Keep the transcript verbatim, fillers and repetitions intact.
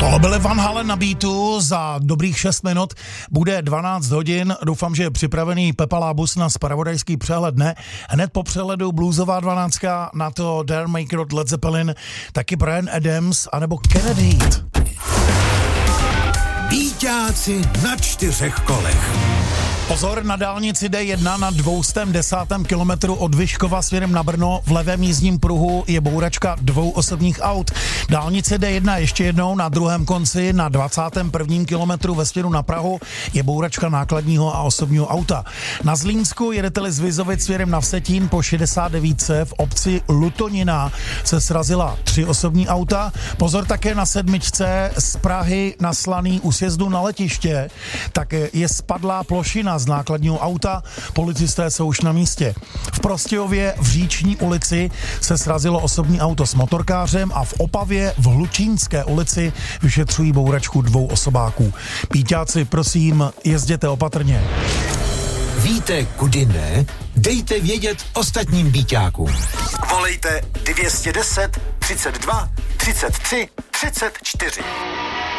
Tohle byly Van Halen na beatu, za dobrých šest minut bude dvanáct hodin, doufám, že je připravený Pepa Lábus na zpravodajský přehled dne. Hned po přehledu bluesová dvanáctka, na to Dare Maker od Led Zeppelin, taky Bryan Adams anebo Kenneth Heat. Býťáci na čtyřech kolech. Pozor, na dálnici D jedna na dvě stě deset kilometrů od Vyškova směrem na Brno v levém jízdním pruhu je bouračka dvou osobních aut. Dálnice D jedna ještě jednou na druhém konci na dvacátém prvním kilometru ve směru na Prahu je bouračka nákladního a osobního auta. Na Zlínsku jedete-li z Vizovic směrem na Vsetín po šedesát devět v obci Lutonina se srazila tři osobní auta. Pozor také na sedmičce z Prahy na Slaný u sjezdu na letiště, tak je spadlá plošina z nákladního auta, policisté jsou už na místě. V Prostějově v Říční ulici se srazilo osobní auto s motorkářem a v Opavě v Hlučínské ulici vyšetřují bouračku dvou osobáků. Píťáci, prosím, jezděte opatrně. Víte, kudy ne? Dejte vědět ostatním býťákům. Volejte dvě stě deset, třicet dva, třicet tři, třicet čtyři.